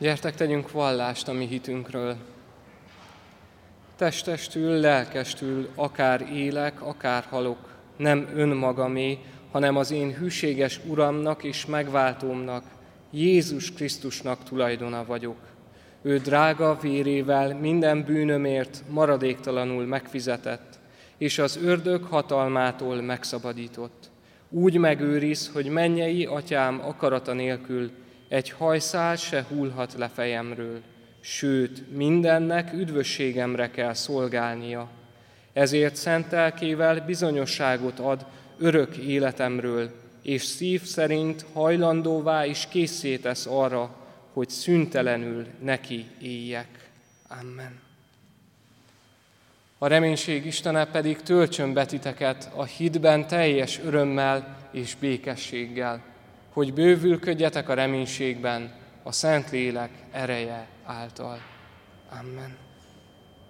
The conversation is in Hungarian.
Gyertek, tegyünk vallást a mi hitünkről. Testestül, lelkestül, akár élek, akár halok, nem önmagamé, hanem az én hűséges Uramnak és megváltómnak, Jézus Krisztusnak tulajdona vagyok. Ő drága vérével minden bűnömért maradéktalanul megfizetett, és az ördög hatalmától megszabadított. Úgy megőriz, hogy mennyei atyám akarata nélkül egy hajszál se hullhat le fejemről, sőt, mindennek üdvösségemre kell szolgálnia. Ezért szent lelkével bizonyosságot ad örök életemről, és szív szerint hajlandóvá is készé tesz arra, hogy szüntelenül neki éljek. Amen. A reménység Istene pedig töltsön be titeket a hitben teljes örömmel és békességgel, hogy bővülködjetek a reménységben a Szentlélek ereje által. Amen.